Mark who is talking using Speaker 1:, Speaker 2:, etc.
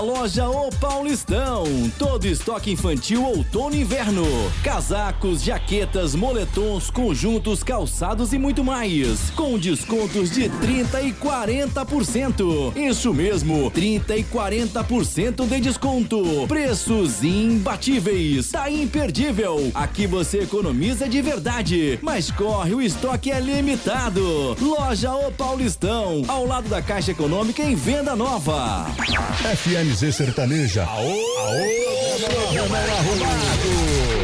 Speaker 1: Loja O Paulistão, todo estoque infantil outono e inverno, casacos, jaquetas, moletons, conjuntos, calçados e muito mais, com descontos de 30% e 40%. Isso mesmo, 30% e 40% de desconto. Preços imbatíveis, tá imperdível. Aqui você economiza de verdade, mas corre, o estoque é limitado. Loja O Paulistão, ao lado da Caixa Econômica em Venda Nova.
Speaker 2: FMZ Sertaneja. Aô, programa arrumado.